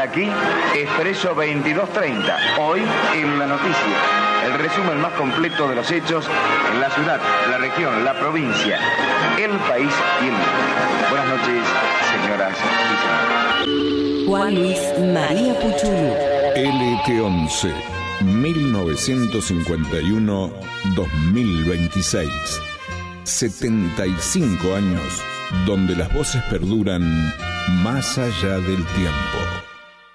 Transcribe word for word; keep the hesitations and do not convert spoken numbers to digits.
Hasta aquí, Expreso veintidós treinta. Hoy en la noticia. El resumen más completo de los hechos en la ciudad, la región, la provincia, el país y el mundo. Buenas noches, señoras y señores. Juan Luis María Puchulu. L T once, mil novecientos cincuenta y uno a dos mil veintiséis. setenta y cinco años donde las voces perduran más allá del tiempo.